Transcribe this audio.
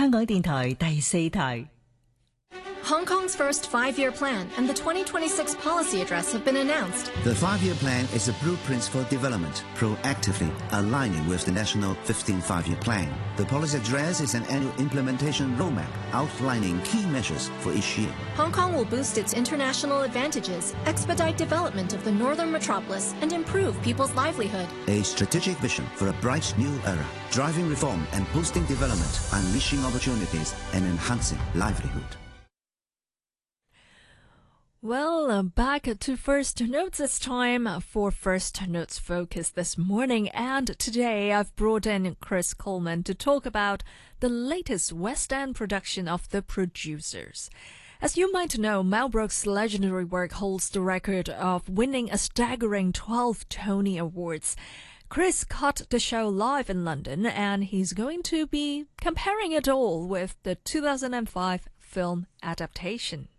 香港電台第4台。 Hong Kong's first five-year plan and the 2026 policy address have been announced. The five-year plan is a blueprint for development, proactively aligning with the national 15th five-year plan. The policy address is an annual implementation roadmap outlining key measures for each year. Hong Kong will boost its international advantages, expedite development of the northern metropolis, and improve people's livelihood. A strategic vision for a bright new era, driving reform and boosting development, unleashing opportunities and enhancing livelihood. Well, back to First Notes this time for First Notes Focus this morning. And today I've brought in Chris Coleman to talk about the latest West End production of The Producers. As you might know, Mel Brooks' legendary work holds the record of winning a staggering 12 Tony Awards. Chris caught the show live in London, and he's going to be comparing it all with the 2005 film adaptation.